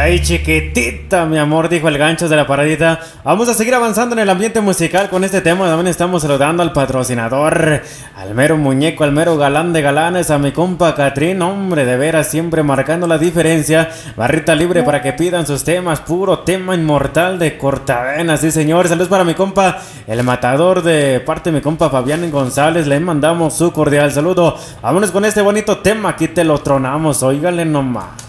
Ay, chiquitita, mi amor, dijo el gancho de la paradita. Vamos a seguir avanzando en el ambiente musical con este tema. También estamos saludando al patrocinador, al mero muñeco, al mero galán de galanes, a mi compa Catrín. Hombre, de veras, siempre marcando la diferencia. Barrita libre para que pidan sus temas. Puro tema inmortal de cortavenas, sí señor. Saludos para mi compa, el matador, de parte de mi compa Fabián González. Le mandamos su cordial saludo. Vámonos con este bonito tema. Aquí te lo tronamos, óigale nomás.